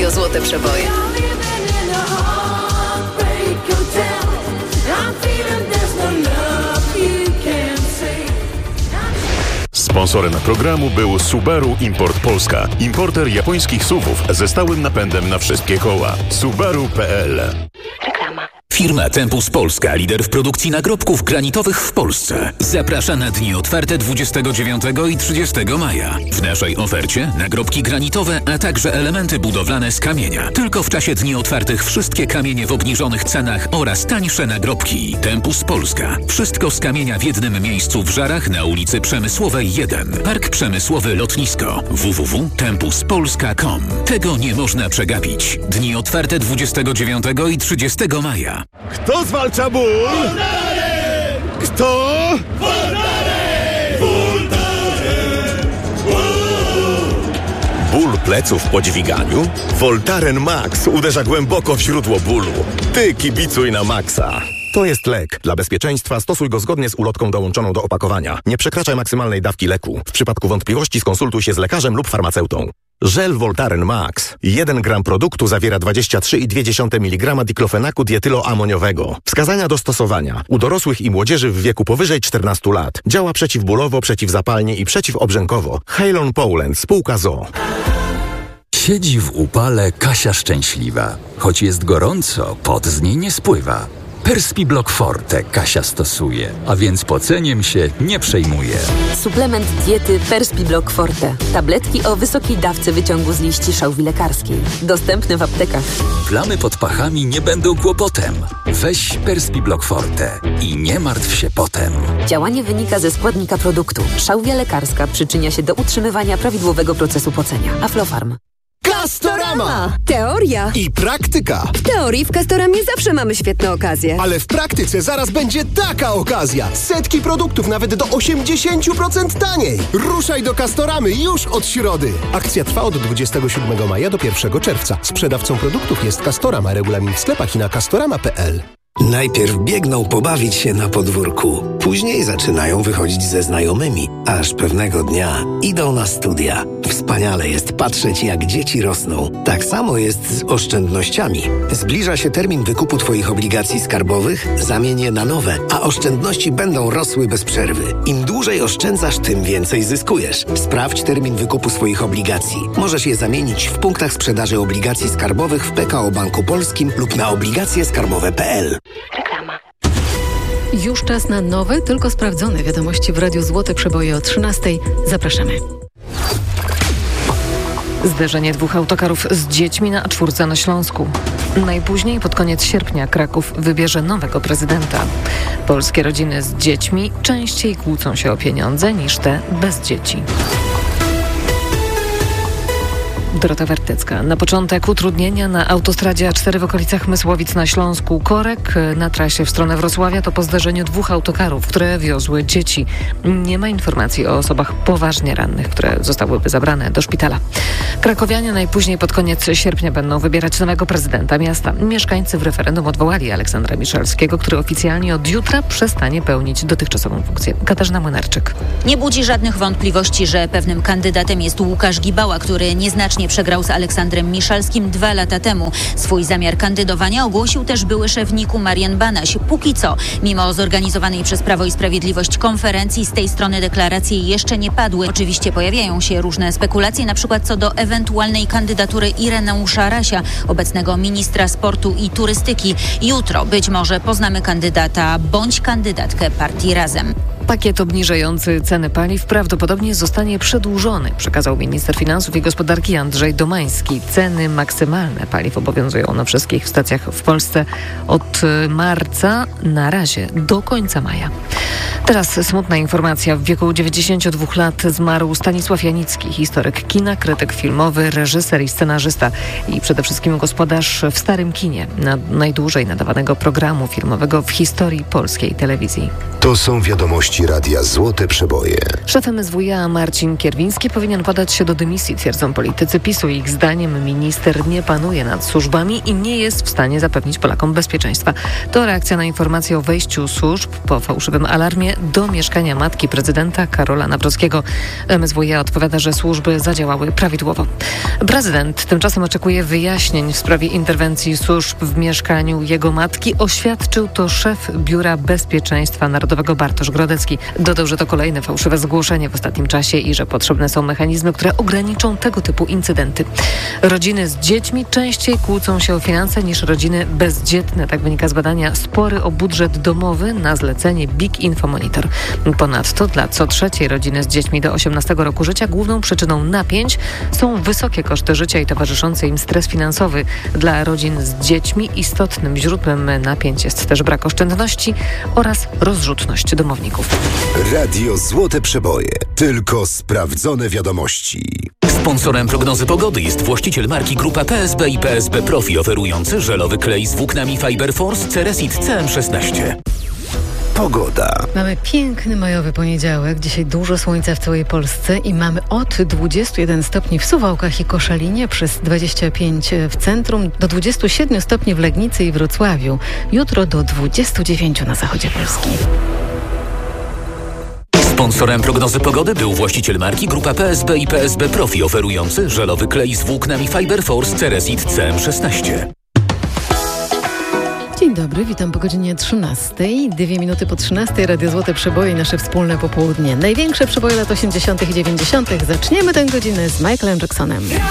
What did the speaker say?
Radio Złote Przeboje. Sponsorem programu był Subaru Import Polska. Importer japońskich SUV-ów ze stałym napędem na wszystkie koła. Subaru.pl. Reklama. Firma Tempus Polska, lider w produkcji nagrobków granitowych w Polsce. Zaprasza na dni otwarte 29 i 30 maja. W naszej ofercie nagrobki granitowe, a także elementy budowlane z kamienia. Tylko w czasie dni otwartych wszystkie kamienie w obniżonych cenach oraz tańsze nagrobki. Tempus Polska. Wszystko z kamienia w jednym miejscu w Żarach na ulicy Przemysłowej 1. Park Przemysłowy Lotnisko. www.tempuspolska.com. Tego nie można przegapić. Dni otwarte 29 i 30 maja. Kto zwalcza ból? Voltaren! Kto? Voltaren! Voltaren! Ból pleców po dźwiganiu? Voltaren Max uderza głęboko w źródło bólu. Ty kibicuj na Maxa. To jest lek. Dla bezpieczeństwa stosuj go zgodnie z ulotką dołączoną do opakowania. Nie przekraczaj maksymalnej dawki leku. W przypadku wątpliwości skonsultuj się z lekarzem lub farmaceutą. Żel Voltaren Max. 1 gram produktu zawiera 23,2 mg diklofenaku dietyloamoniowego. Wskazania do stosowania. U dorosłych i młodzieży w wieku powyżej 14 lat. Działa przeciwbólowo, przeciwzapalnie i przeciwobrzękowo. Halon Poland, spółka ZOO. Siedzi w upale Kasia szczęśliwa. Choć jest gorąco, pot z niej nie spływa. Perspiblock Forte Kasia stosuje, a więc poceniem się nie przejmuje. Suplement diety Perspiblock Forte. Tabletki o wysokiej dawce wyciągu z liści szałwi lekarskiej. Dostępne w aptekach. Plamy pod pachami nie będą kłopotem. Weź Perspiblock Forte i nie martw się potem. Działanie wynika ze składnika produktu. Szałwia lekarska przyczynia się do utrzymywania prawidłowego procesu pocenia. Aflofarm. Castorama! Teoria i praktyka. W teorii w Castoramie zawsze mamy świetne okazje. Ale w praktyce zaraz będzie taka okazja. Setki produktów nawet do 80% taniej. Ruszaj do Castoramy już od środy. Akcja trwa od 27 maja do 1 czerwca. Sprzedawcą produktów jest Castorama. Regulamin w sklepach i na castorama.pl. Najpierw biegną pobawić się na podwórku. Później zaczynają wychodzić ze znajomymi. Aż pewnego dnia idą na studia. Wspaniale jest patrzeć, jak dzieci rosną. Tak samo jest z oszczędnościami. Zbliża się termin wykupu Twoich obligacji skarbowych, zamień je na nowe, a oszczędności będą rosły bez przerwy. Im dłużej oszczędzasz, tym więcej zyskujesz. Sprawdź termin wykupu swoich obligacji. Możesz je zamienić w punktach sprzedaży obligacji skarbowych w PKO Banku Polskim lub na obligacjeskarbowe.pl. Reklama. Już czas na nowe, tylko sprawdzone wiadomości w Radiu Złote Przeboje o 13:00. Zapraszamy. Zderzenie 2 autokarów z dziećmi na A4 na Śląsku. Najpóźniej pod koniec sierpnia Kraków wybierze nowego prezydenta. Polskie rodziny z dziećmi częściej kłócą się o pieniądze niż te bez dzieci. Dorota Wertycka. Na początek utrudnienia na autostradzie A4 w okolicach Mysłowic na Śląsku. Korek na trasie w stronę Wrocławia to po zderzeniu 2 autokarów, które wiozły dzieci. Nie ma informacji o osobach poważnie rannych, które zostałyby zabrane do szpitala. Krakowianie najpóźniej pod koniec sierpnia będą wybierać nowego prezydenta miasta. Mieszkańcy w referendum odwołali Aleksandra Miszalskiego, który oficjalnie od jutra przestanie pełnić dotychczasową funkcję. Katarzyna Młynarczyk. Nie budzi żadnych wątpliwości, że pewnym kandydatem jest Łukasz Gibała, który nieznacznie przegrał z Aleksandrem Miszalskim 2 lata temu. Swój zamiar kandydowania ogłosił też były szef NIK-u Marian Banaś. Póki co, mimo zorganizowanej przez Prawo i Sprawiedliwość konferencji, z tej strony deklaracje jeszcze nie padły. Oczywiście pojawiają się różne spekulacje, na przykład co do ewentualnej kandydatury Ireneusza Rasia, obecnego ministra sportu i turystyki. Jutro być może poznamy kandydata bądź kandydatkę partii Razem. Pakiet obniżający ceny paliw prawdopodobnie zostanie przedłużony, przekazał minister finansów i gospodarki Andrzej Domański. Ceny maksymalne paliw obowiązują na wszystkich stacjach w Polsce od marca, na razie do końca maja. Teraz smutna informacja. W wieku 92 lat zmarł Stanisław Janicki, historyk kina, krytyk filmowy, reżyser i scenarzysta i przede wszystkim gospodarz w Starym Kinie, najdłużej nadawanego programu filmowego w historii polskiej telewizji. To są wiadomości Radia Złote Przeboje. Szef MSWiA Marcin Kierwiński powinien podać się do dymisji, twierdzą politycy PiS-u. Ich zdaniem minister nie panuje nad służbami i nie jest w stanie zapewnić Polakom bezpieczeństwa. To reakcja na informację o wejściu służb po fałszywym alarmie do mieszkania matki prezydenta Karola Nawrockiego. MSWiA odpowiada, że służby zadziałały prawidłowo. Prezydent tymczasem oczekuje wyjaśnień w sprawie interwencji służb w mieszkaniu jego matki. Oświadczył to szef Biura Bezpieczeństwa Narodowego Bartosz Grodecki. Dodał, że to kolejne fałszywe zgłoszenie w ostatnim czasie i że potrzebne są mechanizmy, które ograniczą tego typu incydenty. Rodziny z dziećmi częściej kłócą się o finanse niż rodziny bezdzietne. Tak wynika z badania Spory o budżet domowy na zlecenie Big Info Monitor. Ponadto dla co trzeciej rodziny z dziećmi do 18 roku życia główną przyczyną napięć są wysokie koszty życia i towarzyszący im stres finansowy. Dla rodzin z dziećmi istotnym źródłem napięć jest też brak oszczędności oraz rozrzutność domowników. Radio Złote Przeboje. Tylko sprawdzone wiadomości. Sponsorem prognozy pogody jest właściciel marki Grupa PSB i PSB Profi, oferujący żelowy klej z włóknami Fiber Force Ceresit CM16. Pogoda. Mamy piękny majowy poniedziałek. Dzisiaj dużo słońca w całej Polsce i mamy od 21 stopni w Suwałkach i Koszalinie, przez 25 w centrum, do 27 stopni w Legnicy i Wrocławiu. Jutro do 29 na zachodzie Polski. Sponsorem prognozy pogody był właściciel marki Grupa PSB i PSB Profi, oferujący żelowy klej z włóknami Fiber Force Ceresit CM16. Dzień dobry, witam po godzinie 13. 2 minuty po 13. Radio Złote Przeboje, nasze wspólne popołudnie. Największe przeboje lat 80. i 90. Zaczniemy tę godzinę z Michaelem Jacksonem.